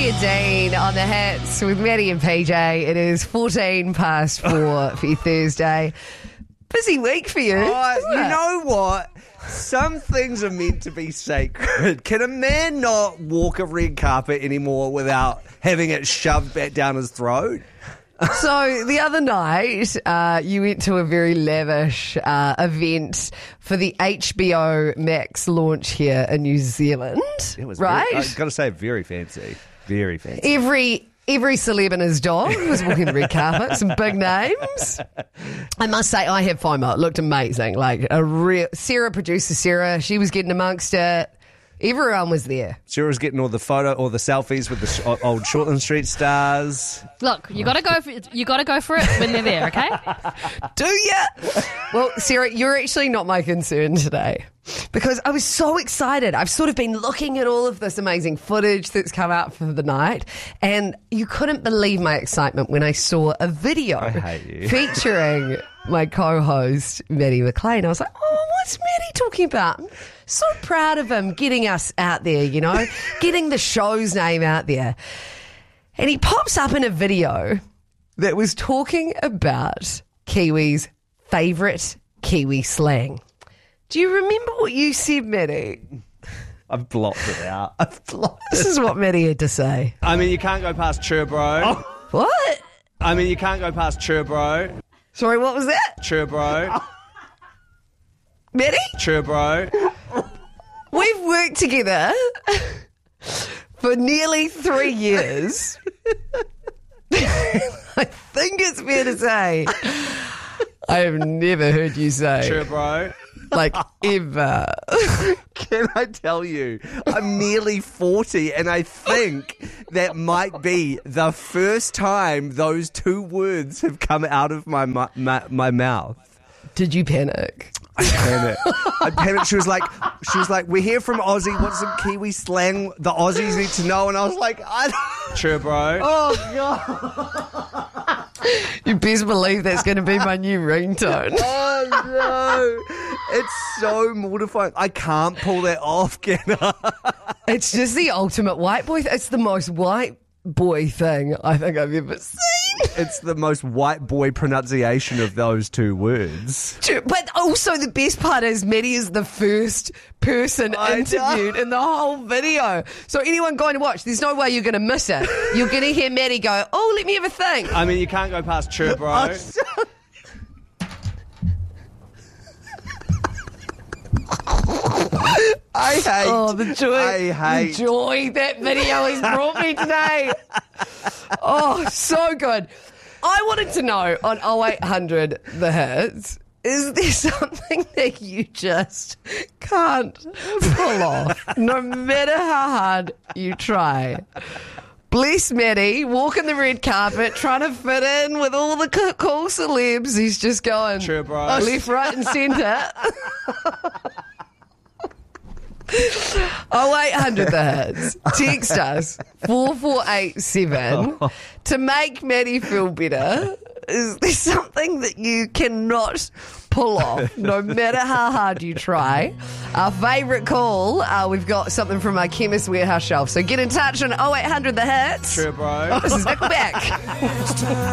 Olivia Dean on the hits with Maddie and PJ. It is 14 past 4 for your Thursday. Busy week for you. Oh, you know what? Some things are meant to be sacred. Can a man not walk a red carpet anymore without having it shoved back down his throat? So the other night, you went to a very lavish event for the HBO Max launch here in New Zealand. It was right? I've got to say, very fancy. Very fancy. Every celeb and his dog was walking the red carpet. Some big names. I must say, I had FOMO. It looked amazing. Like a real producer Sarah, she was getting amongst it. Everyone was there. Sarah was getting all the selfies with the old Shortland Street stars. Look, you got to go for it when they're there, okay? Do ya? Well, Sarah, you're actually not my concern today because I was so excited. I've sort of been looking at all of this amazing footage that's come out for the night, and you couldn't believe my excitement when I saw a video I hate you. featuring my co-host, Maddie McLean. I was like, oh, what's Maddie talking about? I'm so proud of him getting us out there, you know, getting the show's name out there. And he pops up in a video that was talking about Kiwis' favourite Kiwi slang. Do you remember what you said, Maddie? I've blocked it out. This is what Maddie had to say. I mean, you can't go past Churro. What? I mean, you can't go past Churro. Sorry, what was that? Churro. Maddie? Churro. We've worked together for nearly 3 years. I think it's fair to say I have never heard you say Churro. like ever. Can I tell you, I'm nearly 40 and I think that might be the first time those two words have come out of my mouth. Did you panic? I panicked. She was like, we're here from Aussie. What's some Kiwi slang the Aussies need to know? And I was like, Churro. Oh, God. You best believe that's going to be my new ringtone. Oh, no. It's so mortifying. I can't pull that off, Kenna. It's just the ultimate white boy. It's the most white boy thing I think I've ever seen. It's the most white boy pronunciation of those two words. But also the best part is Maddie is the first person interviewed in the whole video. So anyone going to watch, there's no way you're going to miss it. You're going to hear Maddie go, oh, let me have a think. I mean, you can't go past Churro. The joy that video has brought me today. Oh, so good. I wanted to know on 0800 The Hits, is there something that you just can't pull off, no matter how hard you try? Bless Maddie, walking the red carpet, trying to fit in with all the cool celebs. He's just going left, right and centre. 0800 The Hits. Text us 4487 to make Maddie feel better. Is there something that you cannot pull off, no matter how hard you try? Our favourite call, we've got something from our Chemist Warehouse shelf. So get in touch on 0800 The Hits. Sure, bro. This is Nickelback.